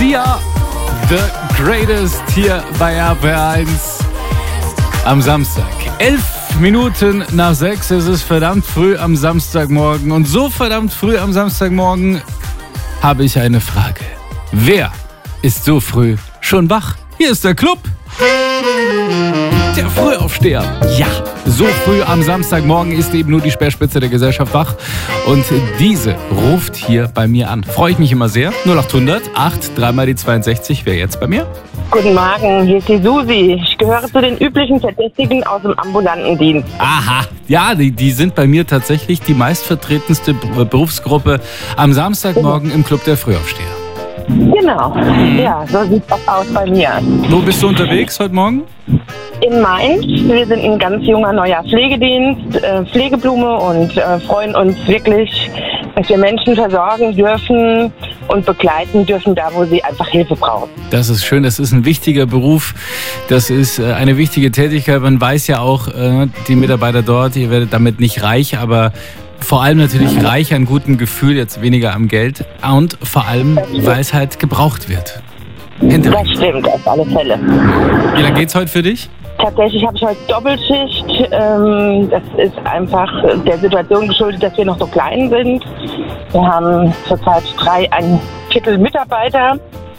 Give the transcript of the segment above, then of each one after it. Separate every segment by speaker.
Speaker 1: Sia, The Greatest hier bei RPR1 am Samstag. 5:11. Es ist verdammt früh am Samstagmorgen. Und so verdammt früh am Samstagmorgen habe ich eine Frage. Wer ist so früh schon wach? Hier ist der Club. Der Frühaufsteher. Ja, so früh am Samstagmorgen ist eben nur die Speerspitze der Gesellschaft wach. Und diese ruft hier bei mir an. Freue ich mich immer sehr. 0800 8 3 mal die 62. Wer jetzt bei mir?
Speaker 2: Guten Morgen, hier ist die Susi. Ich gehöre zu den üblichen Verdächtigen aus dem ambulanten Dienst.
Speaker 1: Aha, ja, die sind bei mir tatsächlich die meistvertretenste Berufsgruppe am Samstagmorgen im Club der Frühaufsteher.
Speaker 2: Genau, ja, so sieht das aus bei mir.
Speaker 1: Wo bist du unterwegs heute Morgen?
Speaker 2: In Mainz. Wir sind ein ganz junger neuer Pflegedienst, Pflegeblume und freuen uns wirklich, dass wir Menschen versorgen dürfen und begleiten dürfen, da wo sie einfach Hilfe brauchen.
Speaker 1: Das ist schön, das ist ein wichtiger Beruf, das ist eine wichtige Tätigkeit. Man weiß ja auch, die Mitarbeiter dort, ihr werdet damit nicht reich, aber vor allem natürlich reich an gutem Gefühl, jetzt weniger am Geld und vor allem, weil es halt gebraucht wird.
Speaker 2: Das stimmt, auf alle Fälle.
Speaker 1: Wie lange geht's heute für dich?
Speaker 2: Tatsächlich habe ich heute Doppelschicht. Das ist einfach der Situation geschuldet, dass wir noch so klein sind. Wir haben zurzeit 3¼ Mitarbeiter.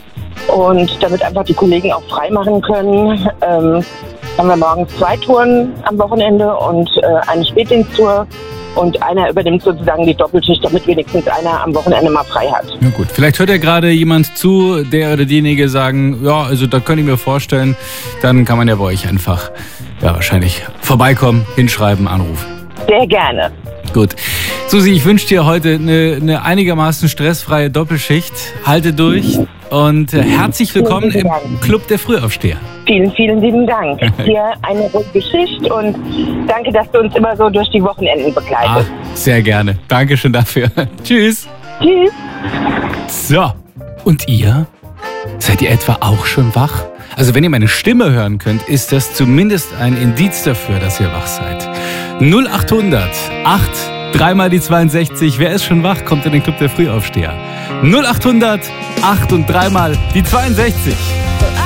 Speaker 2: Und damit einfach die Kollegen auch frei machen können, haben wir morgens 2 Touren am Wochenende und eine Spätdiensttour. Und einer übernimmt sozusagen die Doppelschicht, damit wenigstens einer am Wochenende mal frei hat.
Speaker 1: Na gut, vielleicht hört ja gerade jemand zu, der oder diejenige sagen, ja, also da könnte ich mir vorstellen, dann kann man ja bei euch einfach, ja, wahrscheinlich vorbeikommen, hinschreiben, anrufen.
Speaker 2: Sehr gerne.
Speaker 1: Gut. Susi, ich wünsche dir heute eine einigermaßen stressfreie Doppelschicht. Halte durch und herzlich willkommen im Club der Frühaufsteher.
Speaker 2: Vielen, vielen lieben Dank. Hier eine ruhige Schicht und danke, dass du uns immer so durch die Wochenenden begleitest.
Speaker 1: Sehr gerne. Dankeschön dafür. Tschüss.
Speaker 2: Tschüss.
Speaker 1: So, und ihr? Seid ihr etwa auch schon wach? Also wenn ihr meine Stimme hören könnt, ist das zumindest ein Indiz dafür, dass ihr wach seid. 0800 8 3 mal die 62. Wer ist schon wach, kommt in den Club der Frühaufsteher. 0800 8 und 3 mal die 62.